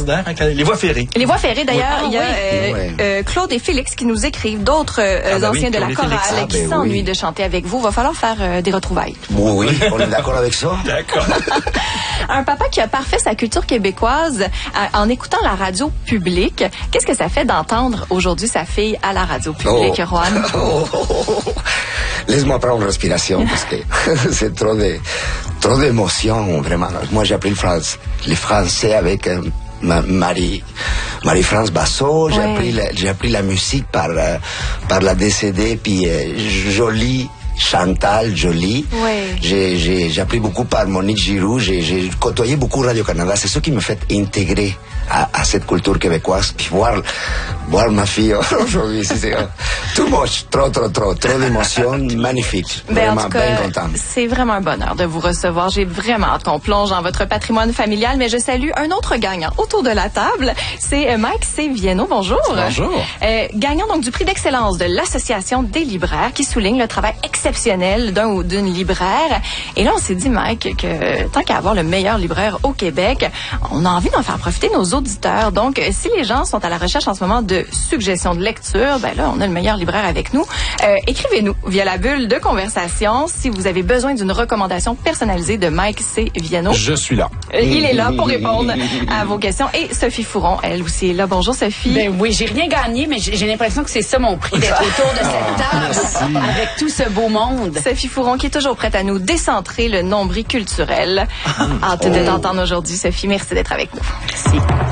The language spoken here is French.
extraordinaire, hein, les voies ferrées. Les voies ferrées, d'ailleurs, il y a Claude et Félix qui nous écrivent, d'autres anciens de la chorale qui s'ennuient de chanter avec vous. Va falloir faire des retrouvailles. Oui, on est d'accord avec ça. D'accord. Un papa qui a parfait sa culture québécoise en écoutant la radio publique. Qu'est-ce que ça fait d'entendre aujourd'hui sa fille à la radio publique, Rohan? Laisse-moi prendre une respiration parce que c'est trop d'émotions, vraiment. Moi, j'ai appris le français avec Marie-France Basso. J'ai appris la musique par la décédée, puis Chantal Joly. J'ai appris beaucoup par Monique Giroux. J'ai côtoyé beaucoup Radio-Canada. C'est ce qui me fait intégrer à cette culture québécoise. Puis voir ma fille aujourd'hui, c'est too much, trop d'émotions, magnifique. Vraiment, en tout cas, bien content. C'est vraiment un bonheur de vous recevoir. J'ai vraiment hâte qu'on plonge dans votre patrimoine familial, mais je salue un autre gagnant autour de la table. C'est Mike C. Viano. Bonjour. Bonjour. Gagnant donc du prix d'excellence de l'Association des libraires qui souligne le travail exceptionnel d'un ou d'une libraire. Et là, on s'est dit, Mike, que tant qu'à avoir le meilleur libraire au Québec, on a envie d'en faire profiter nos auditeurs. Donc, si les gens sont à la recherche en ce moment de suggestions de lecture, ben là, on a le meilleur libraire avec nous. Écrivez-nous via la bulle de conversation si vous avez besoin d'une recommandation personnalisée de Mike C. Viano. Je suis là. Il est là pour répondre à vos questions. Et Sophie Fouron, elle aussi est là. Bonjour, Sophie. Ben oui, j'ai rien gagné, mais j'ai l'impression que c'est ça mon prix, d'être autour de cette table avec tout ce beau monde. Sophie Fouron qui est toujours prête à nous décentrer le nombril culturel. Hâte de t'entendre aujourd'hui, Sophie. Merci d'être avec nous. Merci.